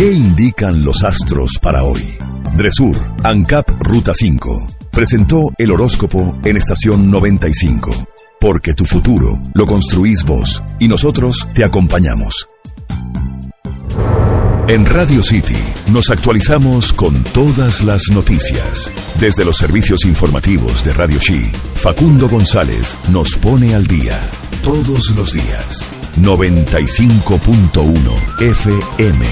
¿Qué indican los astros para hoy? Dresur, ANCAP Ruta 5, presentó el horóscopo en estación 95. Porque tu futuro lo construís vos y nosotros te acompañamos. En Radio City nos actualizamos con todas las noticias. Desde los servicios informativos de Radio Chi, Facundo González nos pone al día. Todos los días. 95.1 FM.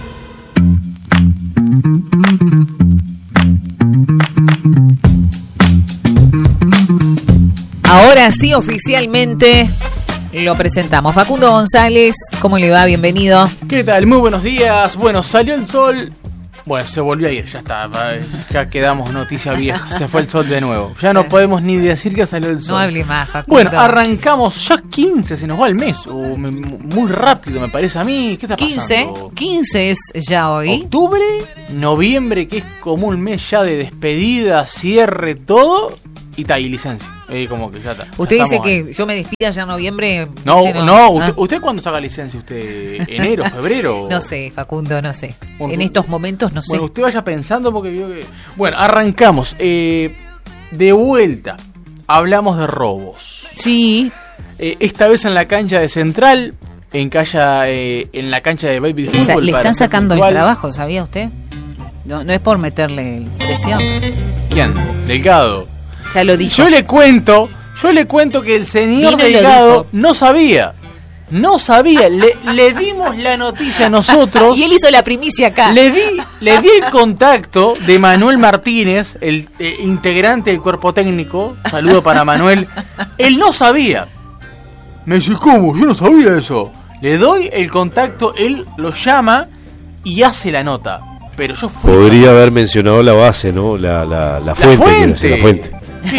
Ahora sí, oficialmente lo presentamos. Facundo González, ¿cómo le va? Bienvenido. ¿Qué tal? Muy buenos días. Bueno, salió el sol. Bueno, se volvió a ir, ya está. Ya quedamos noticia vieja. Se fue el sol de nuevo. Ya no podemos ni decir que salió el sol. No hable más, Facundo. Bueno, arrancamos ya 15, se nos va el mes. Muy rápido me parece a mí. ¿Qué está pasando? 15 es ya hoy. Octubre, noviembre, que es como un mes ya de despedida, cierre, todo. Y licencia. Como que ya está. Usted ya dice que yo me despida ya en noviembre. No. ¿Usted cuándo saca licencia? ¿Usted enero, febrero? No sé, Facundo, no sé. En estos momentos no sé. Bueno, usted vaya pensando porque vio que... Bueno, arrancamos. De vuelta, hablamos de robos. Sí. Esta vez en la cancha de Central, en la cancha de Baby Fútbol. Le están sacando el trabajo, ¿sabía usted? No es por meterle presión. ¿Quién? Delgado. Ya lo dijo. Yo le cuento que el señor Delgado no sabía. No sabía. Le dimos la noticia a nosotros. Y él hizo la primicia acá. Le di el contacto de Manuel Martínez, el integrante del cuerpo técnico. Saludo para Manuel. Él no sabía. Me dice, ¿cómo? Yo no sabía eso. Le doy el contacto, él lo llama y hace la nota. Pero yo fui... Podría haber mencionado la base, ¿no? La fuente. La fuente. Sí,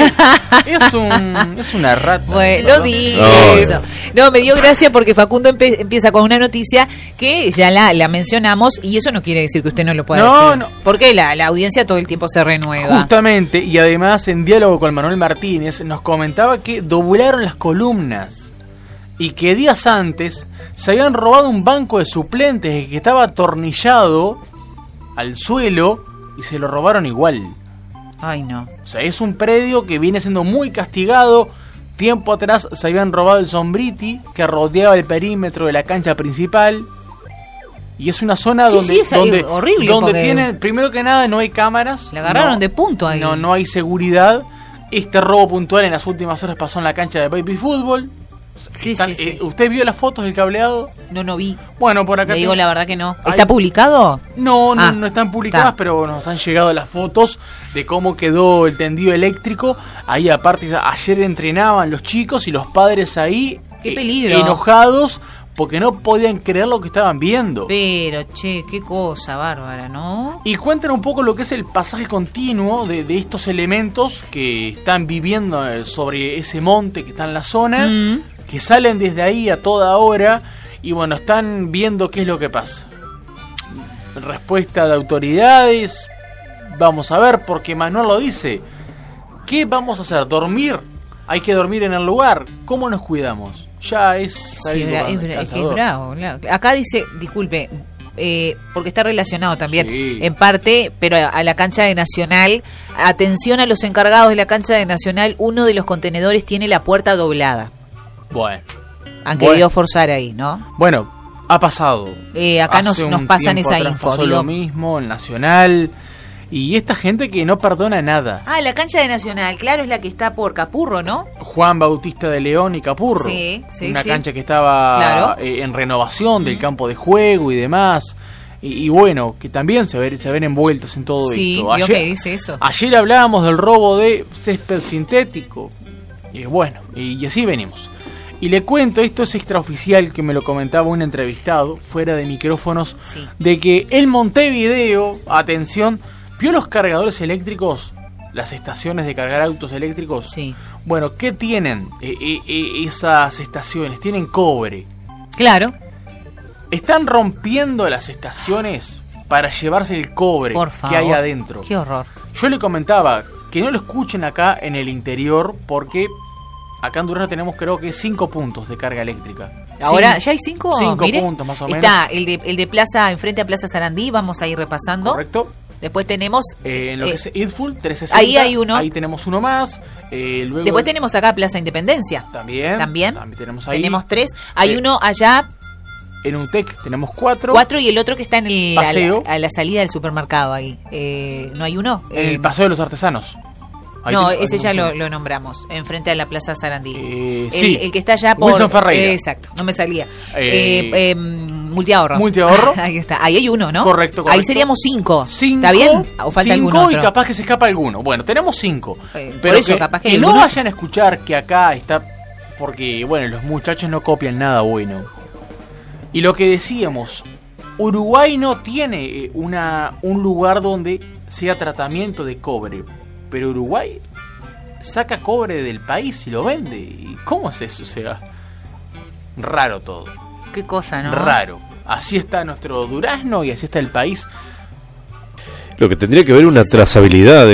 es una rata. Bueno, no diga eso. No, me dio gracia porque Facundo empieza con una noticia que ya la mencionamos y eso no quiere decir que usted no lo pueda decir. No. Porque la audiencia todo el tiempo se renueva. Justamente, y además en diálogo con Manuel Martínez nos comentaba que doblaron las columnas y que días antes se habían robado un banco de suplentes que estaba atornillado al suelo y se lo robaron igual. Ay, no. O sea, es un predio que viene siendo muy castigado. Tiempo atrás se habían robado el sombriti que rodeaba el perímetro de la cancha principal. Y es una zona donde horrible, donde tiene, primero que nada, no hay cámaras. Le agarraron de punto ahí. No hay seguridad. Este robo puntual en las últimas horas pasó en la cancha de Baby Fútbol. Sí. ¿Usted vio las fotos del cableado? No vi. Bueno, por acá... Le digo la verdad que no. ¿Está publicado? No están publicadas, pero nos han llegado las fotos de cómo quedó el tendido eléctrico. Ahí aparte, ayer entrenaban los chicos y los padres ahí... ¡Qué peligro! Enojados porque no podían creer lo que estaban viendo. Pero, qué cosa bárbara, ¿no? Y cuentan un poco lo que es el pasaje continuo de estos elementos que están viviendo sobre ese monte que está en la zona... que salen desde ahí a toda hora y bueno, están viendo qué es lo que pasa. Respuesta de autoridades, vamos a ver, porque Manuel lo dice. ¿Qué vamos a hacer? ¿Dormir? Hay que dormir en el lugar. ¿Cómo nos cuidamos? Ya es... Sí, es bravo. Acá dice, disculpe, porque está relacionado también, en parte, pero a la cancha de Nacional. Atención a los encargados de la cancha de Nacional, uno de los contenedores tiene la puerta doblada. Bueno. Han querido forzar ahí, ¿no? Bueno, ha pasado. Acá nos pasan esa info. Pasó lo mismo, el Nacional. Y esta gente que no perdona nada. La cancha de Nacional, claro, es la que está por Capurro, ¿no? Juan Bautista de León y Capurro. Sí. Una cancha que estaba en renovación del campo de juego y demás. Y bueno, que también se ven envueltos en todo esto. Sí, me dice eso. Ayer hablábamos del robo de césped sintético. Y bueno, y así venimos. Y le cuento, esto es extraoficial, que me lo comentaba un entrevistado, fuera de micrófonos, de que en Montevideo, atención, ¿vio los cargadores eléctricos? Las estaciones de cargar autos eléctricos. Sí. Bueno, ¿qué tienen esas estaciones? Tienen cobre. Claro. Están rompiendo las estaciones para llevarse el cobre que hay adentro. Qué horror. Yo le comentaba que no lo escuchen acá en el interior porque... Acá en Durazno tenemos creo que 5 puntos de carga eléctrica. Ahora ya hay 5 puntos más o menos. Está el de Plaza, enfrente a Plaza Sarandí, vamos a ir repasando. Correcto. Después tenemos... en lo que es Idful, 360. Ahí hay uno. Ahí tenemos uno más. Luego después tenemos acá Plaza Independencia. También tenemos ahí. Tenemos 3. Hay uno allá... En UTEC tenemos 4. 4 y el otro que está en el paseo. A la salida del supermercado ahí. ¿No hay uno? En el Paseo de los Artesanos. Ahí ese ya lo nombramos, enfrente a la Plaza Sarandí. Sí. El que está allá por... Wilson Ferreira. Exacto, no me salía. Multiahorro. Ahí está. Ahí hay uno, ¿no? Correcto. Ahí seríamos 5. ¿Está bien? ¿O falta alguno otro? Y capaz que se escapa alguno. Bueno, tenemos 5. Pero por eso, capaz que no vayan a escuchar que acá está... Porque, bueno, los muchachos no copian nada bueno. Y lo que decíamos, Uruguay no tiene un lugar donde sea tratamiento de cobre, pero Uruguay saca cobre del país y lo vende. ¿Y cómo es eso? O sea, raro todo. Qué cosa, ¿no? Raro. Así está nuestro durazno y así está el país. Lo que tendría que haber una trazabilidad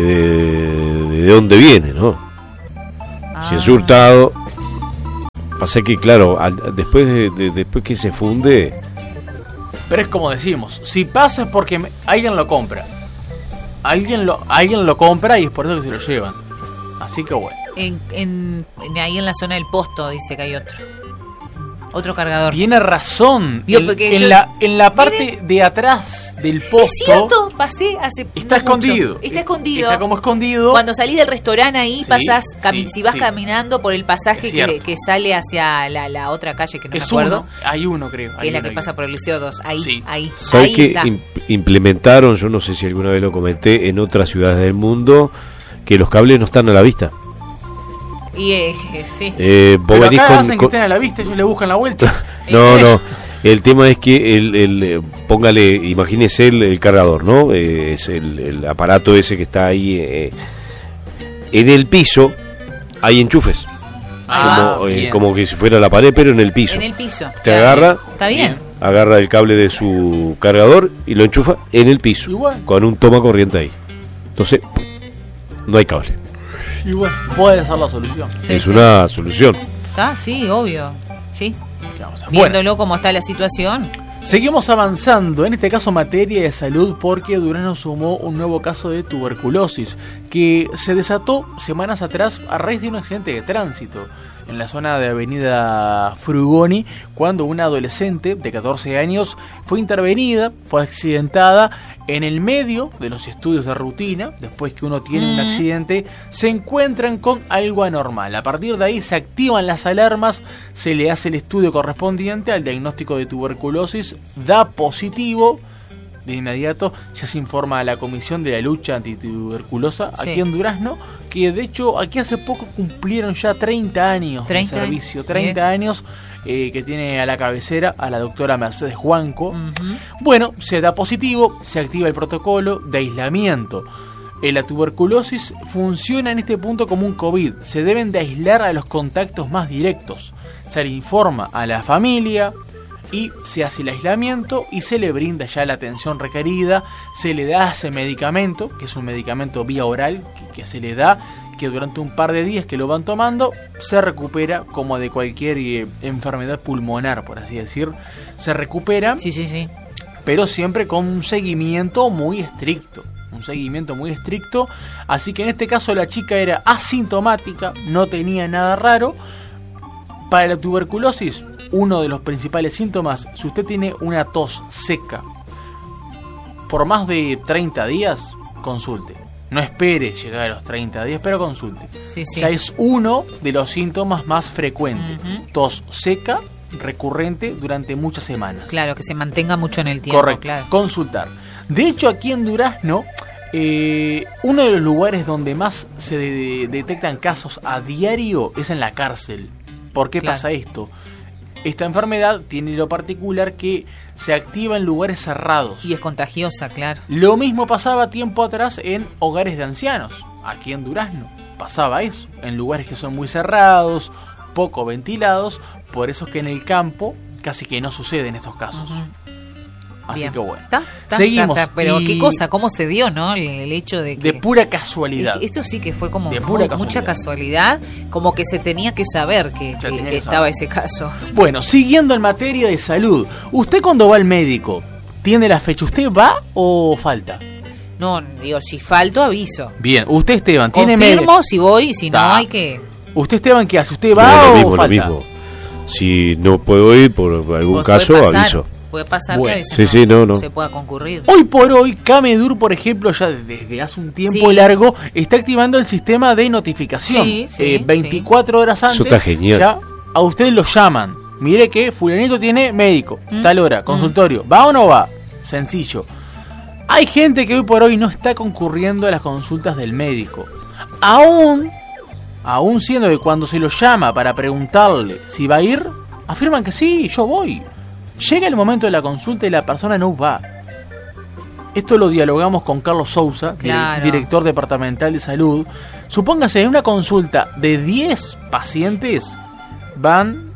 de dónde viene, ¿no? Si es hurtado... Pasa que, claro, después que se funde... Pero es como decimos, si pasa es porque alguien lo compra. Alguien lo compra y es por eso que se lo llevan. Así que bueno. Ahí en la zona del Posto dice que hay otro cargador. Tiene razón. En la parte de atrás del Posto. Es cierto, pasé hace Está escondido. Está escondido. Está como escondido. Cuando salís del restaurante ahí, pasás, si vas caminando por el pasaje que sale hacia la otra calle que no me acuerdo. Hay uno, creo. Que es la que pasa por el Liceo 2. Ahí. ¿Sabes que implementaron, yo no sé si alguna vez lo comenté, en otras ciudades del mundo, que los cables no están a la vista? Y sí. Pero acá hacen que estén a la vista, ellos le buscan la vuelta. No. El tema es que póngale, imagínese el cargador, ¿no? Es el aparato ese que está ahí. En el piso hay enchufes. Como que si fuera la pared, pero en el piso. En el piso. Te agarra. Está bien. Agarra el cable de su cargador y lo enchufa en el piso. Igual. Con un toma corriente ahí. Entonces, no hay cable. Y bueno, puede ser la solución. Es una solución. Sí, obvio. Sí. Bueno, viéndolo cómo está la situación. Seguimos avanzando, en este caso materia de salud, porque Durazno sumó un nuevo caso de tuberculosis que se desató semanas atrás a raíz de un accidente de tránsito en la zona de Avenida Frugoni, cuando una adolescente de 14 años fue intervenida, fue accidentada en el medio de los estudios de rutina. Después que uno tiene un accidente, se encuentran con algo anormal. A partir de ahí se activan las alarmas, se le hace el estudio correspondiente al diagnóstico de tuberculosis, da positivo. De inmediato ya se informa a la Comisión de la Lucha Antituberculosa aquí en Durazno, que de hecho aquí hace poco cumplieron ya 30 años de servicio, 30 años que tiene a la cabecera a la doctora Mercedes Juanco. Bueno, se da positivo, se activa el protocolo de aislamiento. La tuberculosis funciona en este punto como un COVID, se deben de aislar a los contactos más directos, se le informa a la familia y se hace el aislamiento y se le brinda ya la atención requerida, se le da ese medicamento, que es un medicamento vía oral que se le da, que durante un par de días que lo van tomando se recupera como de cualquier enfermedad pulmonar, por así decir, se recupera, sí. Pero siempre con un seguimiento muy estricto. Así que en este caso la chica era asintomática, no tenía nada raro. Para la tuberculosis, uno de los principales síntomas, si usted tiene una tos seca por más de 30 días, consulte. No espere llegar a los 30 días, pero consulte. Sí. Ya es uno de los síntomas más frecuentes. Tos seca, recurrente durante muchas semanas. Claro, que se mantenga mucho en el tiempo. Correcto, claro. Consultar. De hecho, aquí en Durazno, uno de los lugares donde más se detectan casos a diario es en la cárcel. ¿Por qué pasa esto? Esta enfermedad tiene lo particular que se activa en lugares cerrados. Y es contagiosa, claro. Lo mismo pasaba tiempo atrás en hogares de ancianos. Aquí en Durazno pasaba eso. En lugares que son muy cerrados, poco ventilados. Por eso es que en el campo casi que no suceden estos casos. Así Bien. que bueno. Seguimos. Pero qué cosa, cómo se dio, ¿no? El hecho de que... De pura casualidad. Esto sí que fue como mucha casualidad, como que se tenía que saber que estaba ese caso. Bueno, siguiendo en materia de salud, usted cuando va al médico, ¿tiene la fecha? ¿Usted va o falta? No, digo, si falto, aviso. Bien, usted Esteban, ¿tiene médico? Confirmo si voy y si no hay que... ¿Usted Esteban qué hace? ¿Usted va o falta? Lo mismo. Si no puedo ir por algún caso, aviso. Puede pasar que a veces se pueda concurrir. Hoy por hoy, Camedur, por ejemplo, ya desde hace un tiempo largo, está activando el sistema de notificación. 24 horas antes, eso está genial. Ya a usted lo llaman. Mire que fulanito tiene médico, tal hora, consultorio. ¿Va o no va? Sencillo. Hay gente que hoy por hoy no está concurriendo a las consultas del médico. Aún siendo que cuando se lo llama para preguntarle si va a ir, afirman que sí, yo voy. Llega el momento de la consulta y la persona no va. Esto lo dialogamos con Carlos Sousa, director departamental de salud. Supóngase, en una consulta de 10 pacientes, van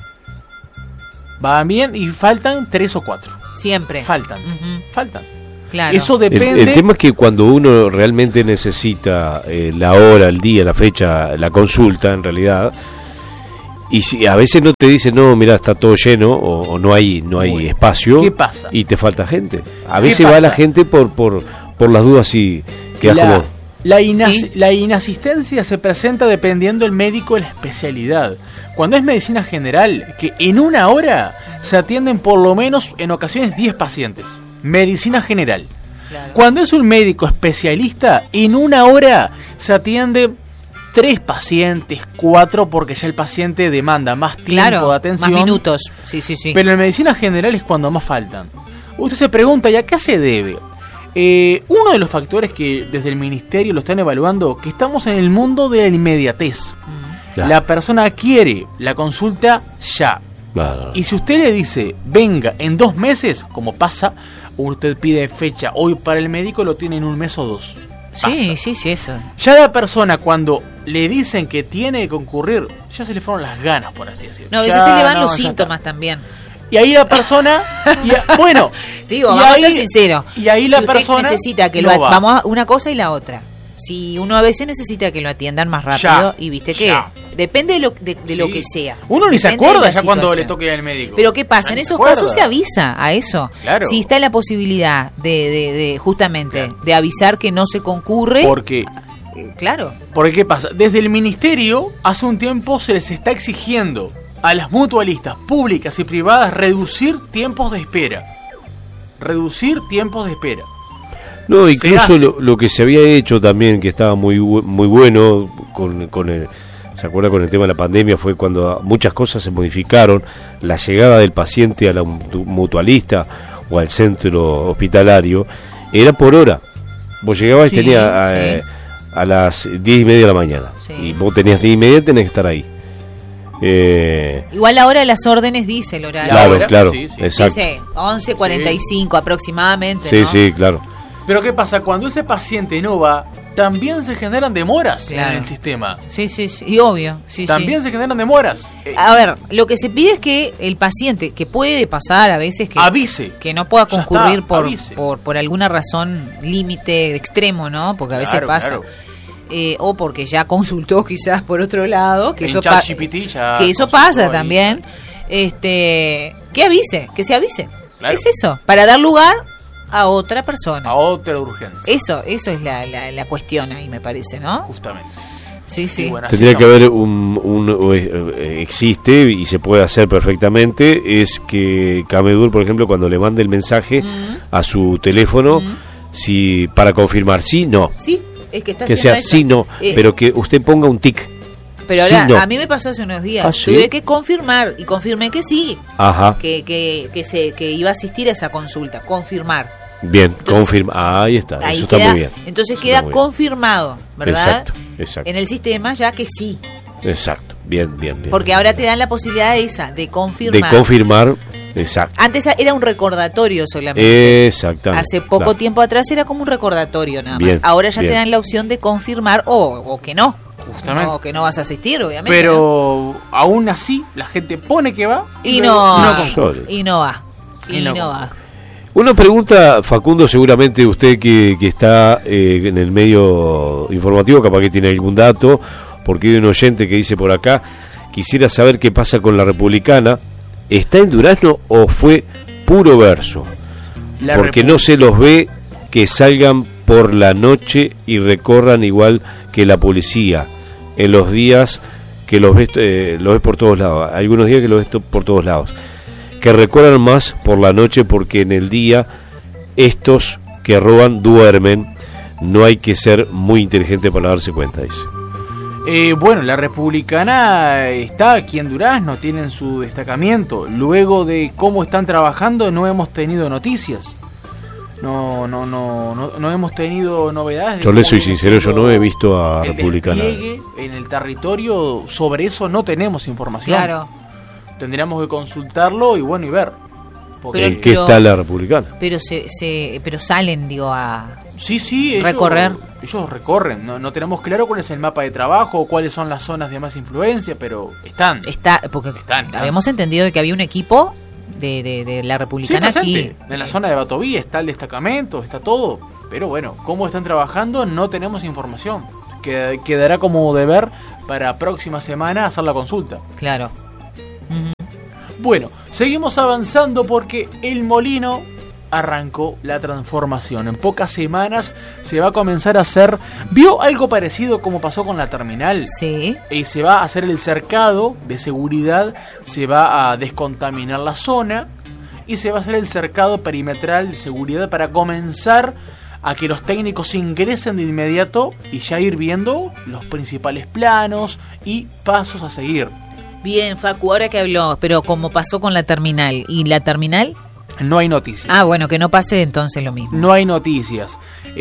bien y faltan 3 o 4. Siempre. Faltan. Claro. Eso depende. El tema es que cuando uno realmente necesita la hora, el día, la fecha, la consulta, en realidad, y si a veces no te dicen, no, mira, está todo lleno o no hay espacio. ¿Qué pasa? Y te falta gente. A veces va la gente por las dudas y quedas como... La inasistencia se presenta dependiendo del médico y la especialidad. Cuando es medicina general, que en una hora se atienden por lo menos en ocasiones 10 pacientes. Medicina general. Claro. Cuando es un médico especialista, en una hora se atiende 3 pacientes, 4, porque ya el paciente demanda más tiempo de atención. Más minutos. Sí. Pero en medicina general es cuando más faltan. Usted se pregunta, ¿y a qué se debe? Uno de los factores que desde el ministerio lo están evaluando, que estamos en el mundo de la inmediatez. La persona quiere la consulta ya. Y si usted le dice, venga en 2 meses, como pasa, usted pide fecha hoy para el médico, lo tiene en 1 mes o 2. Sí, eso. Ya la persona, cuando le dicen que tiene que concurrir, ya se le fueron las ganas, por así decirlo. No, a veces se le van los síntomas también. Y ahí la persona, digo, vamos a ser sinceros. Y ahí la persona necesita que vamos a una cosa y la otra. Si uno a veces necesita que lo atiendan más rápido, y viste que depende de lo que sea. Uno ni se acuerda ya cuando le toque al médico. Pero ¿qué pasa? En esos casos se avisa a eso. Claro. Si está la posibilidad de justamente de avisar que no se concurre. Porque claro. Porque ¿qué pasa? Desde el ministerio hace un tiempo se les está exigiendo a las mutualistas públicas y privadas reducir tiempos de espera. No, incluso lo que se había hecho también, que estaba muy bueno, ¿se acuerda? Con el tema de la pandemia, fue cuando muchas cosas se modificaron, la llegada del paciente a la mutualista o al centro hospitalario, era por hora. Vos llegabas y tenías a las 10:30 de la mañana, y vos tenías 10:30, tenés que estar ahí. Igual la hora de las órdenes dice el horario. Claro, exacto. Dice 11:45 aproximadamente. Sí, claro. Pero ¿qué pasa? Cuando ese paciente no va, también se generan demoras en el sistema. Sí, y obvio. También se generan demoras. A ver, lo que se pide es que el paciente, que puede pasar a veces que avise, que no pueda concurrir por alguna razón límite extremo, ¿no? Porque a veces pasa. O porque ya consultó quizás por otro lado, que eso pasa también. Que se avise. Claro. Es eso, para dar lugar a otra persona, a otra urgencia. Eso es la cuestión ahí, me parece, ¿no? Justamente. Sí. Bueno, tendría que haber existe y se puede hacer perfectamente, es que Camedur, por ejemplo, cuando le mande el mensaje a su teléfono, si para confirmar sí, no. Sí, es que está que sea sí, no, pero que usted ponga un tic. Pero ahora, a mí me pasó hace unos días, tuve que confirmar y confirmé que sí. Ajá. Que iba a asistir a esa consulta, confirmar. Bien, confirma. Ahí está, eso está muy bien. Entonces queda confirmado, ¿verdad? Exacto. En el sistema ya que sí. Exacto, bien. Porque ahora te dan la posibilidad de confirmar. De confirmar, exacto. Antes era un recordatorio solamente. Exactamente. Hace poco tiempo atrás era como un recordatorio nada más. Ahora ya te dan la opción de confirmar o que no. Justamente. No, que no vas a asistir, obviamente. Pero aún así, la gente pone que va y no va. Una pregunta, Facundo, seguramente usted que está en el medio informativo, capaz que tiene algún dato, porque hay un oyente que dice por acá, quisiera saber qué pasa con la Republicana. ¿Está en Durazno o fue puro verso? Porque no se los ve que salgan por la noche y recorran igual que la policía en los días que los ves por todos lados. Algunos días que los ves por todos lados. Que recorran más por la noche porque en el día estos que roban duermen. No hay que ser muy inteligente para darse cuenta, dice. Bueno, la Republicana está aquí en Durazno, tienen su destacamento. Luego de cómo están trabajando no hemos tenido noticias. No hemos tenido novedades. Yo le soy sincero, yo no he visto a Republicana. En el territorio sobre eso no tenemos información. Claro. Tendríamos que consultarlo y bueno, y ver. ¿En qué está la Republicana? Pero pero salen, digo, a sí, recorrer. Ellos recorren. No tenemos claro cuál es el mapa de trabajo o cuáles son las zonas de más influencia, pero están. Porque están. Habíamos entendido de que había un equipo de la Republicana aquí. En la zona de Batoví está el destacamento, está todo. Pero bueno, cómo están trabajando no tenemos información. Quedará como deber para próxima semana hacer la consulta. Claro. Uh-huh. Bueno, seguimos avanzando porque el Molino arrancó la transformación. En pocas semanas se va a comenzar a hacer... ¿Vio algo parecido como pasó con la terminal? Sí. Se va a hacer el cercado de seguridad, se va a descontaminar la zona y se va a hacer el cercado perimetral de seguridad para comenzar a que los técnicos ingresen de inmediato y ya ir viendo los principales planos y pasos a seguir. Bien, Facu, ahora que habló, pero como pasó con la terminal, ¿y la terminal? No hay noticias. Ah, bueno, que no pase entonces lo mismo. No hay noticias.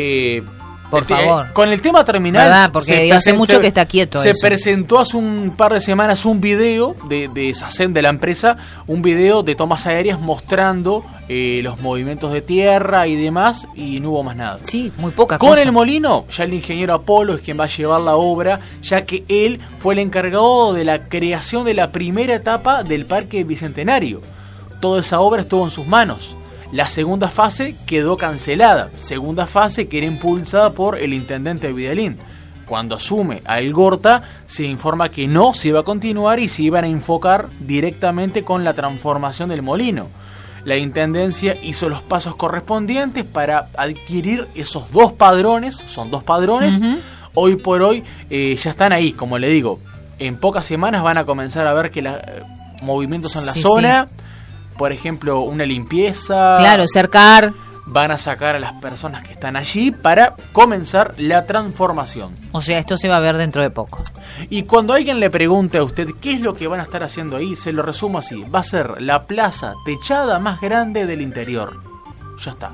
Por favor. Con el tema terminal... ¿Verdad? Porque hace mucho que está quieto se eso. presentó hace un par de semanas un video de SACEM, de la empresa, un video de tomas aéreas mostrando los movimientos de tierra y demás, y no hubo más nada. Sí, muy poca cosa. Con el Molino, ya el ingeniero Apolo es quien va a llevar la obra, ya que él fue el encargado de la creación de la primera etapa del Parque Bicentenario. Toda esa obra estuvo en sus manos. La segunda fase quedó cancelada. Segunda fase que era impulsada por el intendente Vidalín. Cuando asume Algorta, se informa que no se iba a continuar y se iban a enfocar directamente con la transformación del molino. La intendencia hizo los pasos correspondientes para adquirir esos 2 padrones. Son 2 padrones. Uh-huh. Hoy por hoy ya están ahí, como le digo. En pocas semanas van a comenzar a ver que movimientos en la zona... Sí. Por ejemplo, una limpieza. Claro, cercar. Van a sacar a las personas que están allí para comenzar la transformación. O sea, esto se va a ver dentro de poco. Y cuando alguien le pregunte a usted qué es lo que van a estar haciendo ahí, se lo resumo así. Va a ser la plaza techada más grande del interior. Ya está.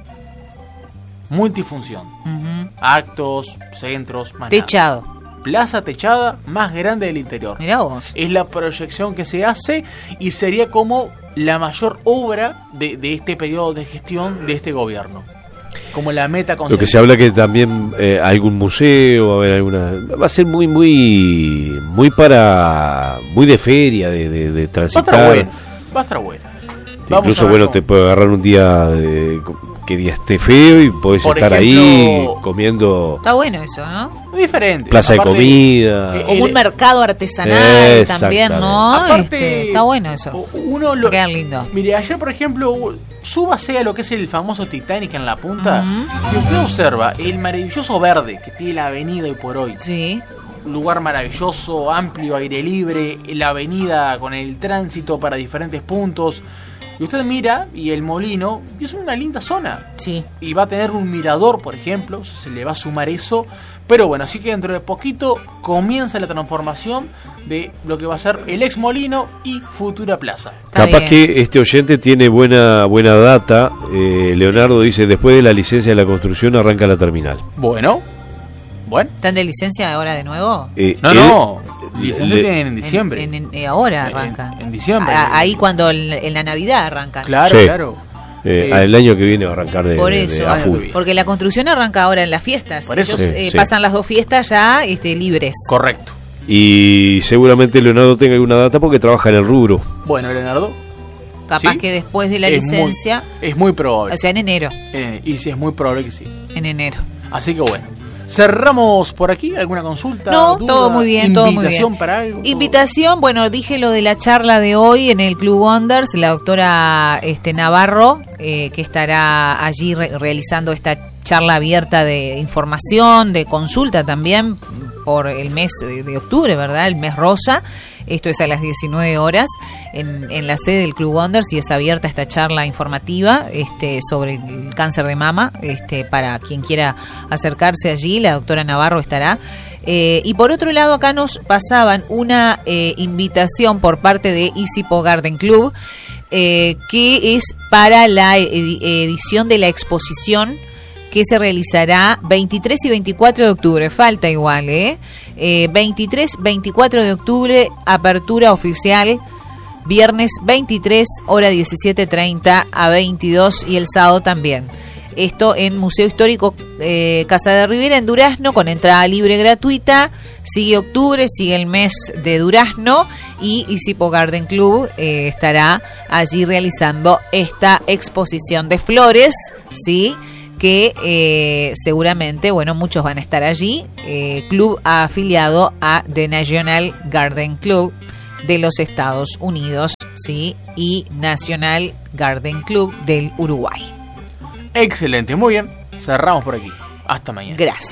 Multifunción. Uh-huh. Actos, centros, más techado. Nada. Plaza techada más grande del interior. Mirá vos. Es la proyección que se hace y sería como la mayor obra de este periodo de gestión de este gobierno. Como la meta conseguida. Lo que se habla que también algún museo, va a haber alguna... Va a ser muy de feria, de transitar. Va a estar bueno. Incluso, bueno, te puede agarrar un día que día esté feo y podés estar ahí comiendo. Está bueno eso, ¿no? Diferente. Plaza de comida. Como un mercado artesanal también, ¿no? Aparte, está bueno eso. Uno lo queda lindo. Mire, ayer, por ejemplo, súbase a lo que es el famoso Titanic en la punta. Uh-huh. Y usted observa el maravilloso verde que tiene la avenida hoy por hoy. Sí. Lugar maravilloso, amplio, aire libre, la avenida con el tránsito para diferentes puntos. Y usted mira, y el molino, y es una linda zona. Sí. Y va a tener un mirador, por ejemplo, se le va a sumar eso. Pero bueno, así que dentro de poquito comienza la transformación de lo que va a ser el ex molino y futura plaza. Capaz que este oyente tiene buena data. Leonardo dice, después de la licencia de la construcción arranca la terminal. Bueno. ¿Están de licencia ahora de nuevo? No. Licencia tienen en diciembre. Ahora arranca. En diciembre. Ahí cuando en la Navidad arranca. Claro, sí. claro. El año que viene va a arrancar por eso, a full. Porque la construcción arranca ahora en las fiestas. Por eso. Ellos pasan las 2 fiestas ya libres. capaz que después de la licencia... es muy probable. O sea, en enero. Y sí, es muy probable que sí. En enero. Así que bueno. ¿Cerramos por aquí? ¿Alguna consulta? No, duda, todo muy bien, todo muy bien. ¿Invitación para algo? Invitación, bueno, dije lo de la charla de hoy en el Club Wonders, la doctora Navarro, que estará allí realizando esta charla abierta de información, de consulta también por el mes de octubre, ¿verdad? El mes rosa. Esto es a las 19 horas en la sede del Club Wonders y es abierta esta charla informativa sobre el cáncer de mama. Para quien quiera acercarse allí, la doctora Navarro estará. Y por otro lado, acá nos pasaban una invitación por parte de Isipo Garden Club, que es para la edición de la exposición que se realizará 23 y 24 de octubre. Falta igual, 23, 24 de octubre, apertura oficial. Viernes 23, hora 17:30 a 22 y el sábado también. Esto en Museo Histórico Casa de Rivera, en Durazno, con entrada libre gratuita. Sigue octubre, sigue el mes de Durazno y Isipo Garden Club estará allí realizando esta exposición de flores, ¿sí?, que seguramente, bueno, muchos van a estar allí. Club afiliado a The National Garden Club de los Estados Unidos, ¿sí?, y National Garden Club del Uruguay. Excelente, muy bien. Cerramos por aquí. Hasta mañana. Gracias.